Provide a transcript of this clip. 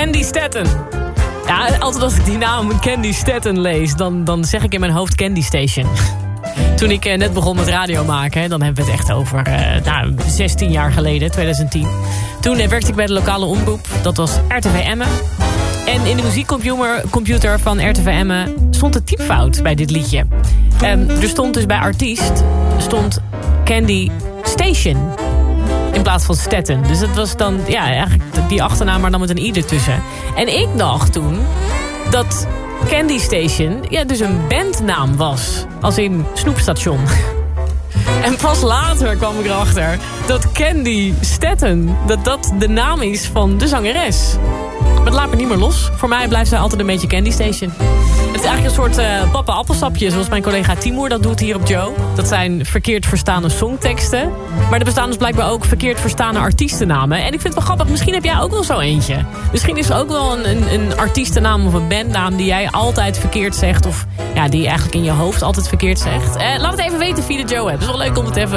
Candy Staton. Ja, altijd als ik die naam Candy Staton lees, dan zeg ik in mijn hoofd Candy Station. Toen ik net begon met radio maken, dan hebben we het echt over 16 jaar geleden, 2010. Toen werkte ik bij de lokale omroep, dat was RTV Emmen. En in de muziekcomputer van RTV Emmen stond een typfout bij dit liedje. Er stond dus bij artiest Candy Station in plaats van Staton. Dus dat was dan eigenlijk die achternaam, maar dan met een i ertussen. En ik dacht toen dat Candy Station dus een bandnaam was. Als in snoepstation. En pas later kwam ik erachter dat Candy Staton, dat de naam is van de zangeres. Maar het laat me niet meer los. Voor mij blijft zij altijd een beetje Candy Station. Het is eigenlijk een soort papa appelsapje, zoals mijn collega Timur dat doet hier op Joe. Dat zijn verkeerd verstaande songteksten. Maar er bestaan dus blijkbaar ook verkeerd verstaande artiestennamen. En ik vind het wel grappig, misschien heb jij ook wel zo eentje. Misschien is er ook wel een artiestennaam of een bandnaam die jij altijd verkeerd zegt. Of die je eigenlijk in je hoofd altijd verkeerd zegt. Laat het even weten via de Joe-app. Het is wel leuk om het even